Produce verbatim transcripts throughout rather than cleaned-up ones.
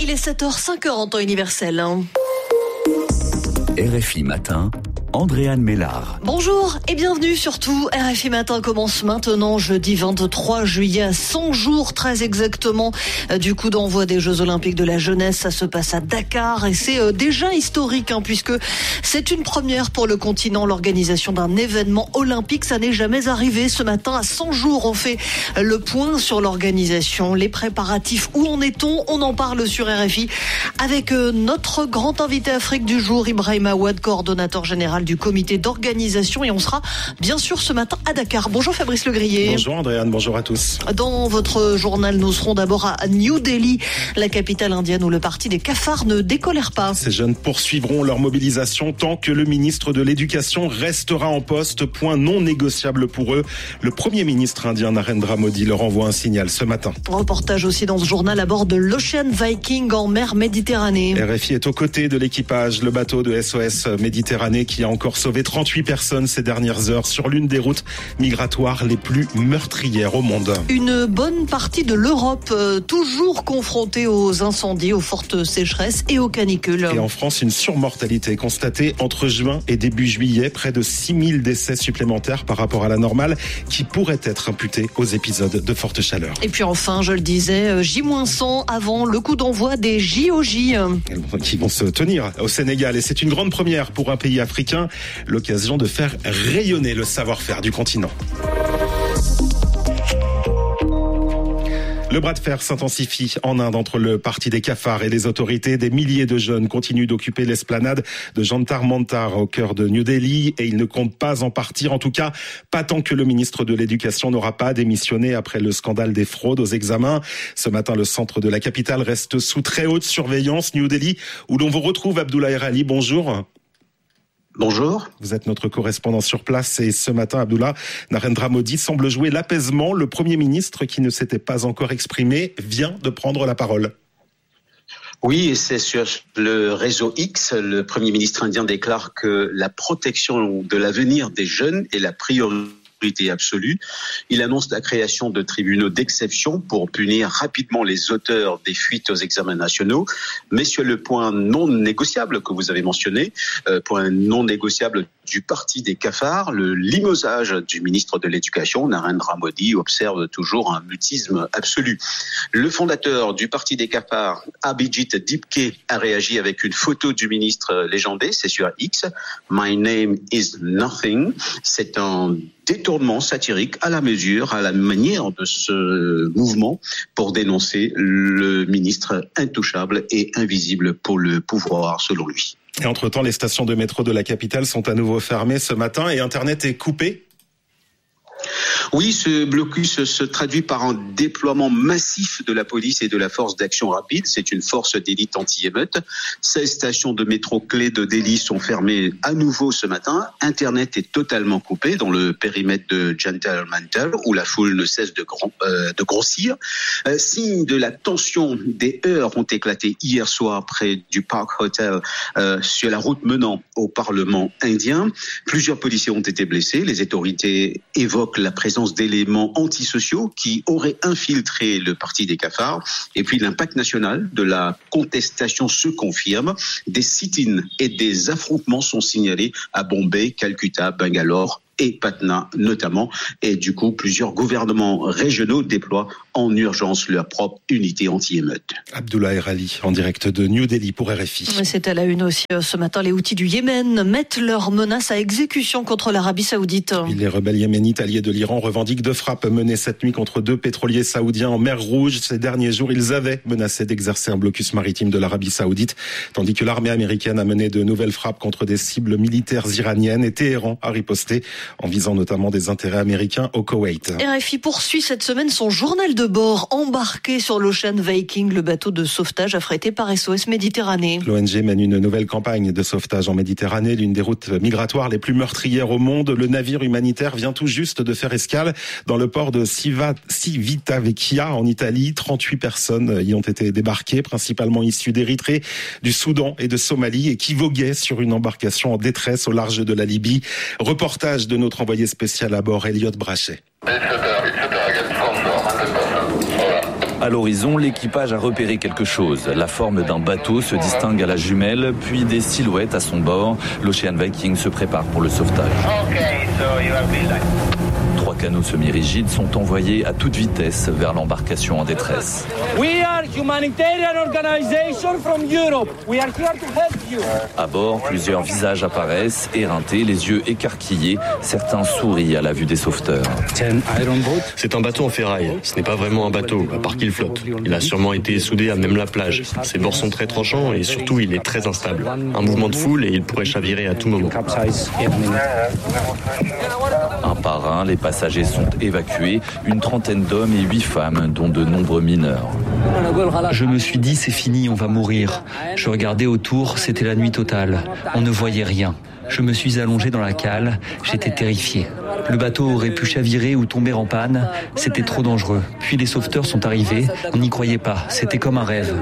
Il est sept heures cinq en temps universel. R F I Matin, Andréane Mélard. Bonjour et bienvenue surtout. R F I Matin commence maintenant, jeudi vingt-trois juillet, à cent jours très exactement du coup d'envoi des Jeux Olympiques de la jeunesse. Ça se passe à Dakar et c'est déjà historique hein, puisque c'est une première pour le continent, l'organisation d'un événement olympique. Ça n'est jamais arrivé. Ce matin, à cent jours, on fait le point sur l'organisation, les préparatifs. Où en est-on ? On en parle sur R F I avec notre grand invité Afrique du jour, Ibrahim Awad, coordonnateur général du comité d'organisation, et on sera bien sûr ce matin à Dakar. Bonjour Fabrice Legrier. Bonjour Andréane, bonjour à tous. Dans votre journal, nous serons d'abord à New Delhi, la capitale indienne où le parti des cafards ne décolère pas. Ces jeunes poursuivront leur mobilisation tant que le ministre de l'Éducation restera en poste, point non négociable pour eux. Le Premier ministre indien Narendra Modi leur envoie un signal ce matin. Reportage aussi dans ce journal à bord de l'Ocean Viking en mer Méditerranée. R F I est aux côtés de l'équipage, le bateau de S O S Méditerranée qui a encore sauvé trente-huit personnes ces dernières heures sur l'une des routes migratoires les plus meurtrières au monde. Une bonne partie de l'Europe euh, toujours confrontée aux incendies, aux fortes sécheresses et aux canicules. Et en France, une surmortalité constatée entre juin et début juillet, près de six mille décès supplémentaires par rapport à la normale qui pourraient être imputés aux épisodes de forte chaleur. Et puis enfin, je le disais, J cent avant le coup d'envoi des J O J. Qui vont se tenir au Sénégal. Et c'est une grande première pour un pays africain, l'occasion de faire rayonner le savoir-faire du continent. Le bras de fer s'intensifie en Inde entre le parti des cafards et les autorités. Des milliers de jeunes continuent d'occuper l'esplanade de Jantar Mantar au cœur de New Delhi et ils ne comptent pas en partir. En tout cas, pas tant que le ministre de l'Éducation n'aura pas démissionné après le scandale des fraudes aux examens. Ce matin, le centre de la capitale reste sous très haute surveillance. New Delhi, où l'on vous retrouve, Abdoulaye Ali. Bonjour. Bonjour. Vous êtes notre correspondant sur place et ce matin, Abdullah, Narendra Modi semble jouer l'apaisement. Le Premier ministre, qui ne s'était pas encore exprimé, vient de prendre la parole. Oui, et c'est sur le réseau X, le Premier ministre indien déclare que la protection de l'avenir des jeunes est la priorité absolue. Il annonce la création de tribunaux d'exception pour punir rapidement les auteurs des fuites aux examens nationaux. Mais sur le point non négociable que vous avez mentionné, euh, point non négociable du parti des cafards, le limogeage du ministre de l'Éducation, Narendra Modi, observe toujours un mutisme absolu. Le fondateur du parti des cafards, Abhijit Dipke, a réagi avec une photo du ministre légendé, c'est sur X. My name is nothing. C'est un détournement satirique à la mesure, à la manière de ce mouvement pour dénoncer le ministre intouchable et invisible pour le pouvoir, selon lui. Et entre-temps, les stations de métro de la capitale sont à nouveau fermées ce matin et Internet est coupé. Oui, ce blocus se traduit par un déploiement massif de la police et de la force d'action rapide. C'est une force d'élite anti-émeute. seize stations de métro clés de Delhi sont fermées à nouveau ce matin. Internet est totalement coupé dans le périmètre de Jantar Mantar où la foule ne cesse de, grand, euh, de grossir. Euh, signe de la tension, des heurts ont éclaté hier soir près du Park Hotel euh, sur la route menant au Parlement indien. Plusieurs policiers ont été blessés. Les autorités évoquent la présence d'éléments antisociaux qui auraient infiltré le parti des cafards. Et puis l'impact national de la contestation se confirme. Des sit-ins et des affrontements sont signalés à Bombay, Calcutta, Bangalore et Patna notamment. Et du coup, plusieurs gouvernements régionaux déploient en urgence leur propre unité anti-émeute. Abdoulaye Ali, en direct de New Delhi pour R F I. C'est à la une aussi ce matin. Les Houthis du Yémen mettent leurs menaces à exécution contre l'Arabie Saoudite. Les rebelles yéménites alliés de l'Iran revendiquent deux frappes menées cette nuit contre deux pétroliers saoudiens en mer Rouge. Ces derniers jours, ils avaient menacé d'exercer un blocus maritime de l'Arabie Saoudite, tandis que l'armée américaine a mené de nouvelles frappes contre des cibles militaires iraniennes et Téhéran a riposté en visant notamment des intérêts américains au Koweït. R F I poursuit cette semaine son journal de bord, embarqué sur l'Ocean Viking, le bateau de sauvetage affrété par S O S Méditerranée. L'O N G mène une nouvelle campagne de sauvetage en Méditerranée, l'une des routes migratoires les plus meurtrières au monde. Le navire humanitaire vient tout juste de faire escale dans le port de Civitavecchia en Italie. trente-huit personnes y ont été débarquées, principalement issues d'Érythrée, du Soudan et de Somalie, et qui voguaient sur une embarcation en détresse au large de la Libye. Reportage de notre envoyé spécial à bord, Elliot Brachet. À l'horizon, l'équipage a repéré quelque chose. La forme d'un bateau se distingue à la jumelle, puis des silhouettes à son bord. L'Ocean Viking se prépare pour le sauvetage. Okay, so you have been like... Trois canots semi-rigides sont envoyés à toute vitesse vers l'embarcation en détresse. We are humanitarian organization from Europe. We are here to help you. À bord, plusieurs visages apparaissent, éreintés, les yeux écarquillés. Certains sourient à la vue des sauveteurs. C'est un bateau en ferraille. Ce n'est pas vraiment un bateau, à part qu'il flotte. Il a sûrement été soudé à même la plage. Ses bords sont très tranchants et surtout, il est très instable. Un mouvement de foule et il pourrait chavirer à tout moment. Un par un, les passagers sont évacués, une trentaine d'hommes et huit femmes, dont de nombreux mineurs. Je me suis dit, c'est fini, on va mourir. Je regardais autour, c'était la nuit totale. On ne voyait rien. Je me suis allongé dans la cale, j'étais terrifié. Le bateau aurait pu chavirer ou tomber en panne, c'était trop dangereux. Puis les sauveteurs sont arrivés, on n'y croyait pas, c'était comme un rêve.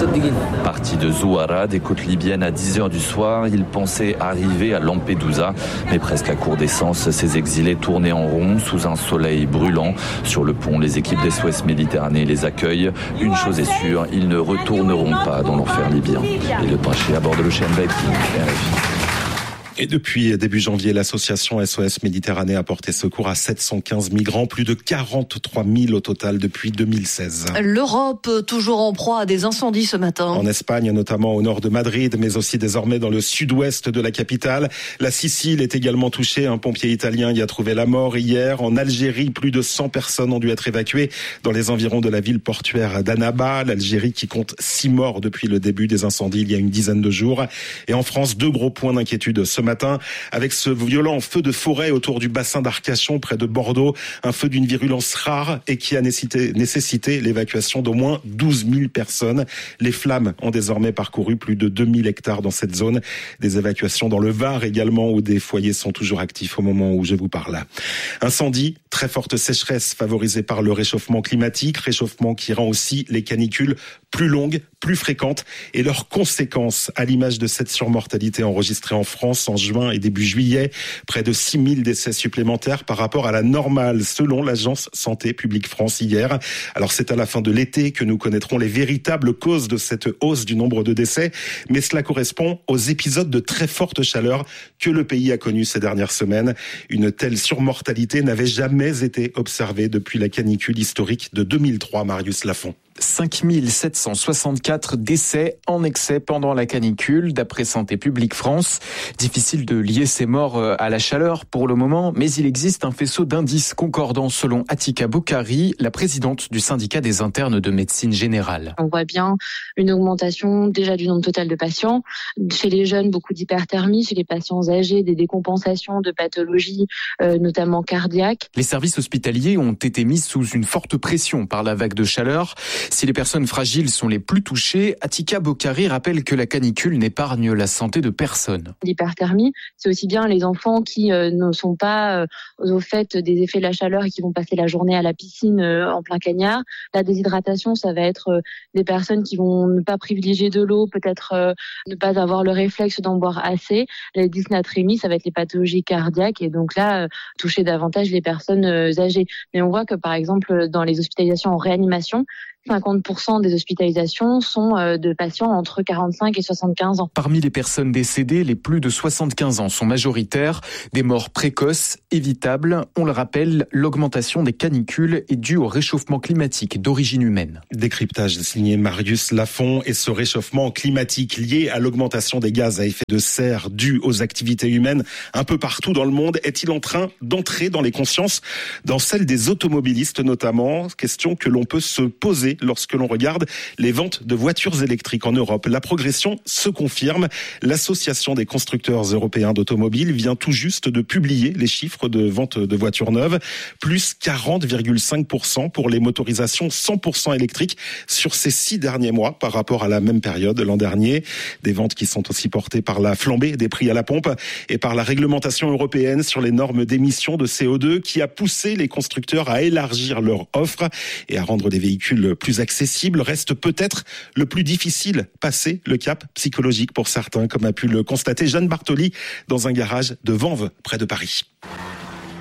Parti de Zouara, des côtes libyennes à dix heures du soir, ils pensaient arriver à Lampedusa, mais presque à court d'essence, ces exilés tournaient en rond sous un soleil brûlant. Sur le pont, les équipes d'S O S Méditerranée les accueillent. Une chose est sûre, ils ne retourneront pas dans l'enfer libyen. Et le Paché à bord de l'Ocean Viking, R F I. Et depuis début janvier, l'association S O S Méditerranée a porté secours à sept cent quinze migrants, plus de quarante-trois mille au total depuis deux mille seize. L'Europe, toujours en proie à des incendies ce matin. En Espagne, notamment au nord de Madrid, mais aussi désormais dans le sud-ouest de la capitale. La Sicile est également touchée. Un pompier italien y a trouvé la mort hier. En Algérie, plus de cent personnes ont dû être évacuées dans les environs de la ville portuaire d'Annaba. L'Algérie qui compte six morts depuis le début des incendies il y a une dizaine de jours. Et en France, deux gros points d'inquiétude ce matin. Matin, avec ce violent feu de forêt autour du bassin d'Arcachon près de Bordeaux, un feu d'une virulence rare et qui a nécessité, nécessité l'évacuation d'au moins douze mille personnes. Les flammes ont désormais parcouru plus de deux mille hectares dans cette zone. Des évacuations dans le Var également, où des foyers sont toujours actifs au moment où je vous parle. Incendie, très forte sécheresse favorisée par le réchauffement climatique, réchauffement qui rend aussi les canicules plus longues, plus fréquentes, et leurs conséquences, à l'image de cette surmortalité enregistrée en France en juin et début juillet, près de six mille décès supplémentaires par rapport à la normale, selon l'agence Santé publique France hier. Alors c'est à la fin de l'été que nous connaîtrons les véritables causes de cette hausse du nombre de décès, mais cela correspond aux épisodes de très forte chaleur que le pays a connus ces dernières semaines. Une telle surmortalité n'avait jamais été observée depuis la canicule historique de deux mille trois, Marius Lafont. cinq mille sept cent soixante-quatre décès en excès pendant la canicule, d'après Santé publique France. Difficile de lier ces morts à la chaleur pour le moment, mais il existe un faisceau d'indices concordants selon Atika Boukari, la présidente du syndicat des internes de médecine générale. On voit bien une augmentation déjà du nombre total de patients. Chez les jeunes, beaucoup d'hyperthermie. Chez les patients âgés, des décompensations de pathologies, euh, notamment cardiaques. Les services hospitaliers ont été mis sous une forte pression par la vague de chaleur. Si les personnes fragiles sont les plus touchées, Atika Boukari rappelle que la canicule n'épargne la santé de personne. L'hyperthermie, c'est aussi bien les enfants qui euh, ne sont pas euh, au fait des effets de la chaleur et qui vont passer la journée à la piscine euh, en plein cagnard. La déshydratation, ça va être euh, des personnes qui vont ne pas privilégier de l'eau, peut-être euh, ne pas avoir le réflexe d'en boire assez. La dysnatrémie, ça va être les pathologies cardiaques et donc là, euh, toucher davantage les personnes euh, âgées. Mais on voit que par exemple, dans les hospitalisations en réanimation, cinquante pour cent des hospitalisations sont de patients entre quarante-cinq et soixante-quinze ans. Parmi les personnes décédées, les plus de soixante-quinze ans sont majoritaires. Des morts précoces, évitables. On le rappelle, l'augmentation des canicules est due au réchauffement climatique d'origine humaine. Décryptage signé Marius Lafont. Et ce réchauffement climatique lié à l'augmentation des gaz à effet de serre dû aux activités humaines un peu partout dans le monde, est-il en train d'entrer dans les consciences, dans celles des automobilistes notamment? Question que l'on peut se poser lorsque l'on regarde les ventes de voitures électriques en Europe. La progression se confirme. L'Association des constructeurs européens d'automobiles vient tout juste de publier les chiffres de vente de voitures neuves. Plus quarante virgule cinq pour cent pour les motorisations cent pour cent électriques sur ces six derniers mois par rapport à la même période l'an dernier. Des ventes qui sont aussi portées par la flambée des prix à la pompe et par la réglementation européenne sur les normes d'émissions de C O deux qui a poussé les constructeurs à élargir leur offre et à rendre les véhicules plus accessible. Reste peut-être le plus difficile, passer le cap psychologique pour certains, comme a pu le constater Jeanne Bartoli dans un garage de Vanves, près de Paris.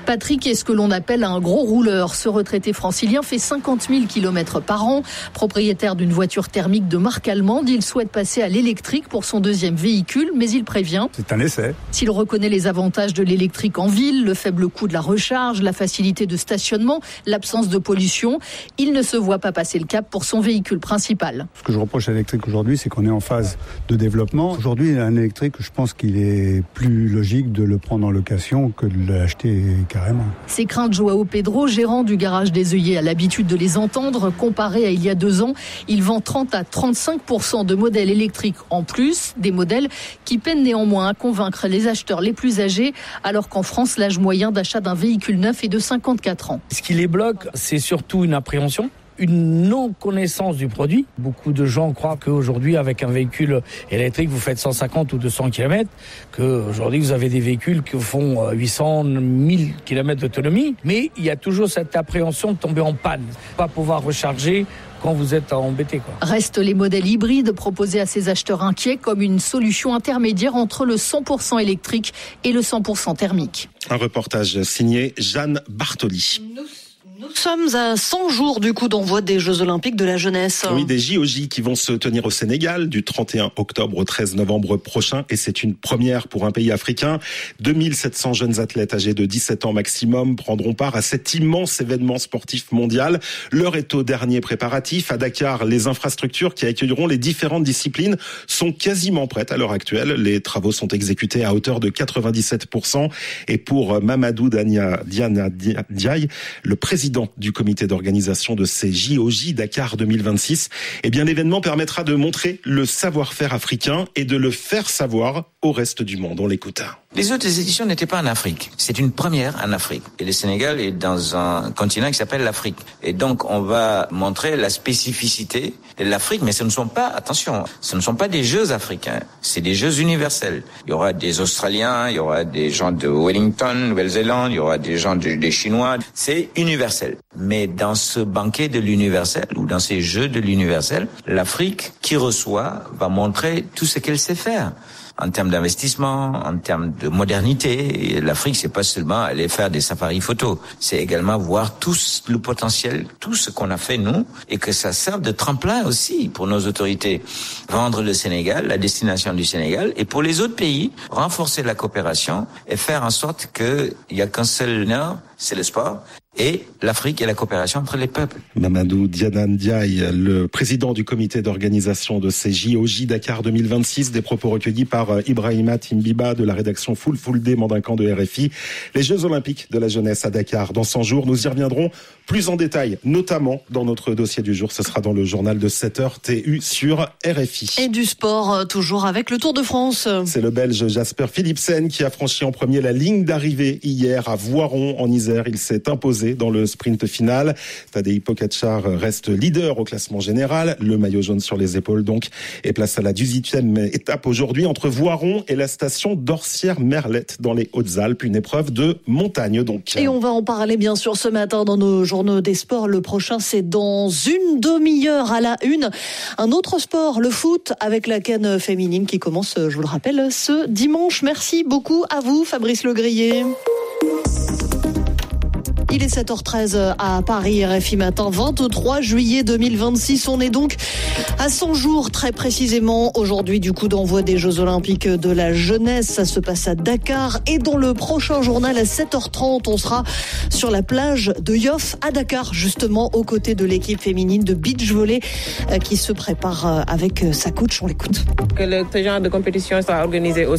Patrick est ce que l'on appelle un gros rouleur. Ce retraité francilien fait cinquante mille kilomètres par an. Propriétaire d'une voiture thermique de marque allemande, il souhaite passer à l'électrique pour son deuxième véhicule, mais il prévient. C'est un essai. S'il reconnaît les avantages de l'électrique en ville, le faible coût de la recharge, la facilité de stationnement, l'absence de pollution, il ne se voit pas passer le cap pour son véhicule principal. Ce que je reproche à l'électrique aujourd'hui, c'est qu'on est en phase de développement. Aujourd'hui, un électrique, je pense qu'il est plus logique de le prendre en location que de l'acheter carrément. Ces craintes, Joao Pedro, gérant du garage des œillets, a l'habitude de les entendre. Comparé à il y a deux ans, il vend trente à trente-cinq pour cent de modèles électriques en plus, des modèles qui peinent néanmoins à convaincre les acheteurs les plus âgés, alors qu'en France, l'âge moyen d'achat d'un véhicule neuf est de cinquante-quatre ans. Ce qui les bloque, c'est surtout une appréhension, une non-connaissance du produit. Beaucoup de gens croient qu'aujourd'hui, avec un véhicule électrique, vous faites cent cinquante ou deux cents kilomètres, qu'aujourd'hui, vous avez des véhicules qui font huit cents, mille kilomètres d'autonomie. Mais il y a toujours cette appréhension de tomber en panne, pas pouvoir recharger quand vous êtes embêté, quoi. Restent les modèles hybrides proposés à ces acheteurs inquiets comme une solution intermédiaire entre le cent pour cent électrique et le cent pour cent thermique. Un reportage signé Jeanne Bartoli. Nous... Nous sommes à cent jours du coup d'envoi des Jeux Olympiques de la jeunesse. Oui, des J O J qui vont se tenir au Sénégal du trente et un octobre au treize novembre prochain. Et c'est une première pour un pays africain. deux mille sept cents jeunes athlètes âgés de dix-sept ans maximum prendront part à cet immense événement sportif mondial. L'heure est au dernier préparatif. À Dakar, les infrastructures qui accueilleront les différentes disciplines sont quasiment prêtes à l'heure actuelle. Les travaux sont exécutés à hauteur de quatre-vingt-dix-sept pour cent. Et pour Mamadou Dania, Diana Diaye, le président du comité d'organisation de ces J O J Dakar deux mille vingt-six, eh bien l'événement permettra de montrer le savoir-faire africain et de le faire savoir au reste du monde. On l'écoute. Les autres éditions n'étaient pas en Afrique. C'est une première en Afrique. Et le Sénégal est dans un continent qui s'appelle l'Afrique. Et donc, on va montrer la spécificité de l'Afrique. Mais ce ne sont pas, attention, ce ne sont pas des Jeux africains. C'est des Jeux universels. Il y aura des Australiens, il y aura des gens de Wellington, Nouvelle-Zélande, il y aura des gens de, des Chinois. C'est universel. Mais dans ce banquet de l'universel, ou dans ces Jeux de l'universel, l'Afrique qui reçoit va montrer tout ce qu'elle sait faire. En termes d'investissement, en termes de modernité, et l'Afrique, c'est pas seulement aller faire des safaris photos, c'est également voir tout le potentiel, tout ce qu'on a fait nous, et que ça serve de tremplin aussi pour nos autorités. Vendre le Sénégal, la destination du Sénégal, et pour les autres pays, renforcer la coopération et faire en sorte qu'il n'y a qu'un seul nord, c'est le sport, et l'Afrique et la coopération entre les peuples. Mamadou Diana Ndiaye, le président du comité d'organisation de ces J O J Dakar deux mille vingt-six, des propos recueillis par Ibrahima Timbiba de la rédaction Full Full Day Mandincan de R F I. Les Jeux Olympiques de la jeunesse à Dakar dans cent jours, nous y reviendrons plus en détail, notamment dans notre dossier du jour. Ce sera dans le journal de sept heures T U sur R F I. Et du sport, toujours avec le Tour de France. C'est le Belge Jasper Philipsen qui a franchi en premier la ligne d'arrivée hier à Voiron en Isère. Il s'est imposé dans le sprint final. Tadej Pogačar reste leader au classement général. Le maillot jaune sur les épaules donc. Et place à la dix-huitième étape aujourd'hui entre Voiron et la station d'Orsières-Merlette dans les Hautes-Alpes. Une épreuve de montagne donc. Et on va en parler bien sûr ce matin dans nos journaux des sports. Le prochain c'est dans une demi-heure à la une. Un autre sport, le foot avec la canne féminine qui commence, je vous le rappelle, ce dimanche. Merci beaucoup à vous Fabrice Legrier. Il est sept heures treize à Paris, R F I Matin, vingt-trois juillet deux mille vingt-six. On est donc à cent jours très précisément aujourd'hui du coup d'envoi des Jeux Olympiques de la jeunesse. Ça se passe à Dakar et dans le prochain journal à sept heures trente, on sera sur la plage de Yoff à Dakar, justement aux côtés de l'équipe féminine de beach volley qui se prépare avec sa coach. On l'écoute. Que le, ce genre de compétition soit organisé aussi